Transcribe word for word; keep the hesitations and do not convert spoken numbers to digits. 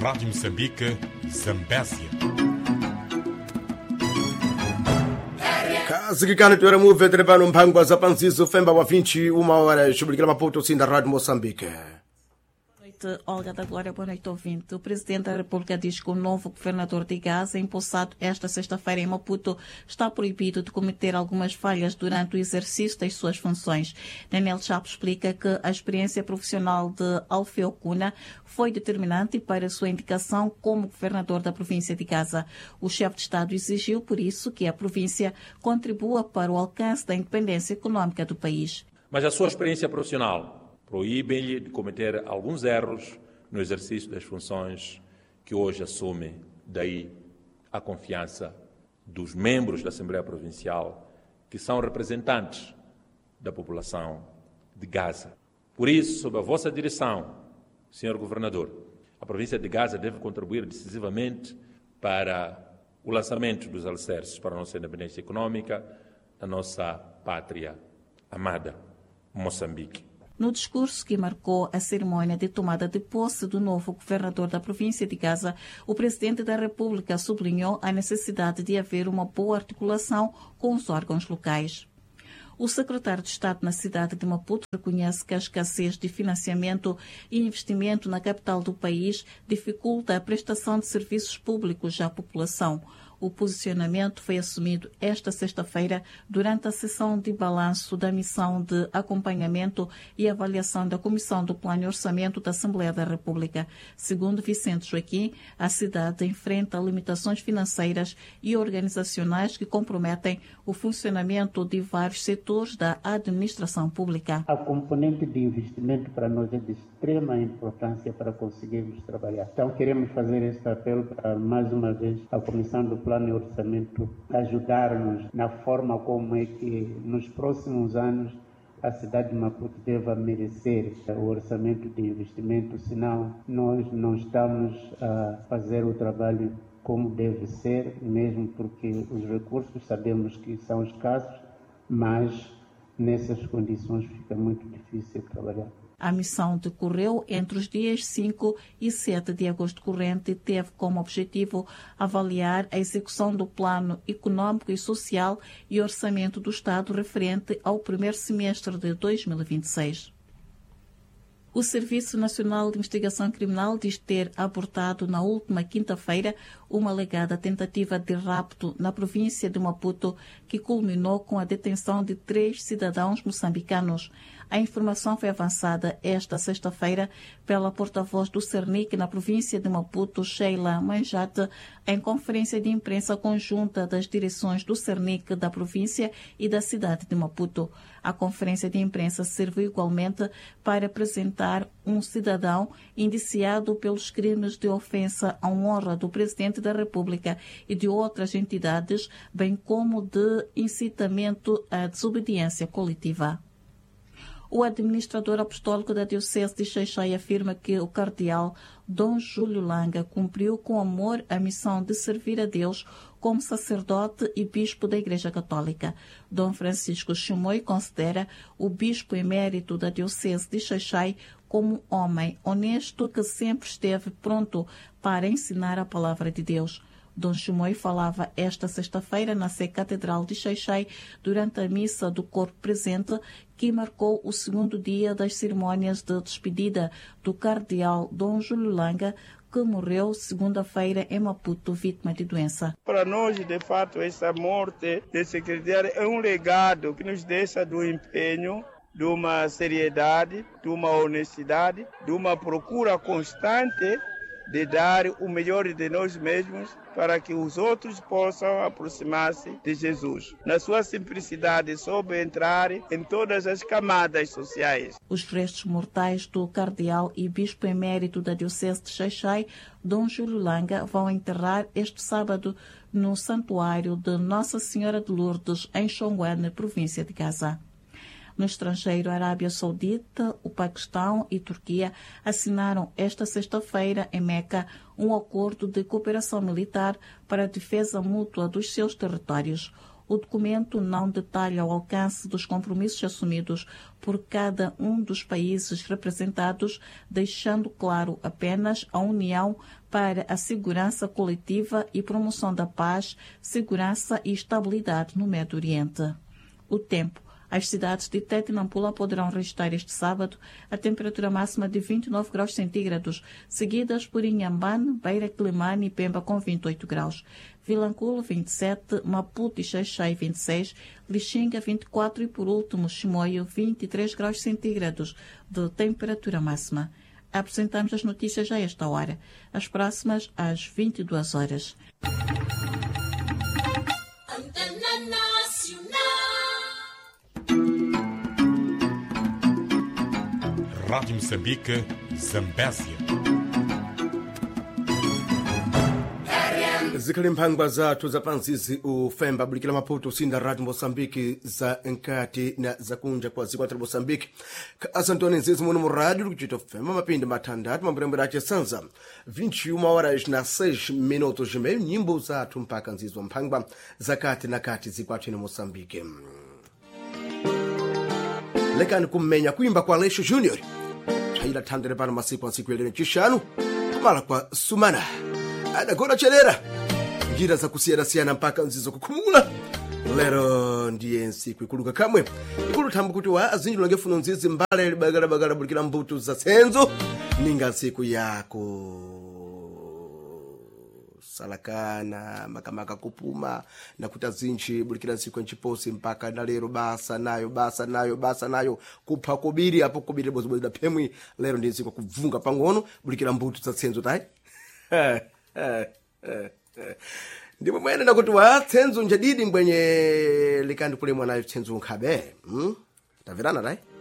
Rádio Moçambique, Zambésia. Kasikikani tuere muve trebano mpangwa za panzizo femba wa vinte e uma horas. Obrigado Maputo, sim, da Rádio Moçambique. Olga da Glória, boa noite, ouvinte. O Presidente da República diz que o novo governador de Gaza, empossado esta sexta-feira em Maputo, está proibido de cometer algumas falhas durante o exercício das suas funções. Daniel Chapo explica que a experiência profissional de Alfeu Cuna foi determinante para a sua indicação como governador da província de Gaza. O chefe de Estado exigiu, por isso, que a província contribua para o alcance da independência econômica do país. Mas a sua experiência profissional proíbem-lhe de cometer alguns erros no exercício das funções que hoje assume, daí a confiança dos membros da Assembleia Provincial, que são representantes da população de Gaza. Por isso, sob a vossa direção, senhor Governador, a província de Gaza deve contribuir decisivamente para o lançamento dos alicerces para a nossa independência econômica, da nossa pátria amada, Moçambique. No discurso que marcou a cerimônia de tomada de posse do novo governador da província de Gaza, o Presidente da República sublinhou a necessidade de haver uma boa articulação com os órgãos locais. O secretário de Estado na cidade de Maputo reconhece que a escassez de financiamento e investimento na capital do país dificulta a prestação de serviços públicos à população. O posicionamento foi assumido esta sexta-feira durante a sessão de balanço da missão de acompanhamento e avaliação da Comissão do Plano e Orçamento da Assembleia da República. Segundo Vicente Joaquim, a cidade enfrenta limitações financeiras e organizacionais que comprometem o funcionamento de vários setores da administração pública. A componente de investimento para nós é de extrema importância para conseguirmos trabalhar. Então, queremos fazer este apelo para, mais uma vez, a Comissão do Plano e Orçamento ajudar-nos na forma como é que nos próximos anos a cidade de Maputo deve merecer o orçamento de investimento, senão nós não estamos a fazer o trabalho como deve ser, mesmo porque os recursos sabemos que são escassos, mas nessas condições fica muito difícil trabalhar. A missão decorreu entre os dias cinco e sete de agosto corrente e teve como objetivo avaliar a execução do Plano Econômico e Social e Orçamento do Estado referente ao primeiro semestre de dois mil e vinte e seis. O Serviço Nacional de Investigação Criminal diz ter abortado na última quinta-feira uma alegada tentativa de rapto na província de Maputo, que culminou com a detenção de três cidadãos moçambicanos. A informação foi avançada esta sexta-feira pela porta-voz do Cernic na província de Maputo, Sheila Manjate, em conferência de imprensa conjunta das direções do Cernic da província e da cidade de Maputo. A conferência de imprensa serviu igualmente para apresentar um cidadão indiciado pelos crimes de ofensa à honra do Presidente da República e de outras entidades, bem como de incitamento à desobediência coletiva. O administrador apostólico da Diocese de Xai-Xai afirma que o cardeal Dom Júlio Langa cumpriu com amor a missão de servir a Deus como sacerdote e bispo da Igreja Católica. Dom Francisco Chimoio considera o bispo emérito da Diocese de Xai-Xai como um homem honesto que sempre esteve pronto para ensinar a palavra de Deus. Dom Chimoio falava esta sexta-feira na Sé Catedral de Xai-Xai durante a missa do corpo presente, que marcou o segundo dia das cerimônias de despedida do cardeal Dom Júlio Langa, que morreu segunda-feira em Maputo, vítima de doença. Para nós, de fato, essa morte desse cardeal é um legado que nos deixa do empenho, de uma seriedade, de uma honestidade, de uma procura constante de dar o melhor de nós mesmos para que os outros possam aproximar-se de Jesus. Na sua simplicidade, soube entrar em todas as camadas sociais. Os restos mortais do cardeal e bispo emérito da Diocese de Xai-Xai, Dom Júlio Langa, vão enterrar este sábado no Santuário de Nossa Senhora de Lourdes, em Xonguane, província de Gaza. No estrangeiro, a Arábia Saudita, o Paquistão e Turquia assinaram esta sexta-feira, em Meca, um acordo de cooperação militar para a defesa mútua dos seus territórios. O documento não detalha o alcance dos compromissos assumidos por cada um dos países representados, deixando claro apenas a união para a segurança coletiva e promoção da paz, segurança e estabilidade no Médio Oriente. O tempo. As cidades de Tete e Nampula poderão registrar este sábado a temperatura máxima de vinte e nove graus centígrados, seguidas por Inhambane, Beira, Quilimane e Pemba com vinte e oito graus. Vilanculo, vinte e sete, Maputo e Xaixai, vinte e seis, Lixinga, vinte e quatro e, por último, Chimoio, vinte e três graus centígrados de temperatura máxima. Apresentamos as notícias a esta hora. As próximas às vinte e duas horas. Rádio Moçambique, Zambésia. Zikali mphangwa zathu zapansizi ufemba bulikila maputo usinda Rádio Moçambique za nkati na za kunja kwa zikwatira Moçambique asantoni nzizi muno mu rádio kuchita ufemba mapindi matandatu mamburembera ache sanza vinte e uma horas na seis minutos e meio nyimbo zathu mpaka nzizi wa mphangwa zakati na kati zikwatira Moçambique. Lekani kummenya kuimba kwa Aleixo Júnior chaila thandere pano masiku ansiku elene chishanu kumala kwa Sumana adagora chelera njira za kusiyana-siyana mpaka nzizo kukumula lero ndiye nsiku ikuluka kamwe ikulu thambu kuti wa azinji longefuno nzizi mbale bagala-bagala bulikila mbuto za senzo ninga nsiku yako salakana makamaka kupuma na kutazinji bulikila nsiku nchiposi mpaka na lero basa nayo basa nayo basa nayo kupha kubiri hapo kubiri bozo da pemwi lero ndiye nsiku kuvunga pangono bulikila mbuto za senzo tai eh eh eh ndipo mwene nakuti wa tsenzo njadidi mbwenye likandi kule mwana tsenzo nkhabe hm tavirana dai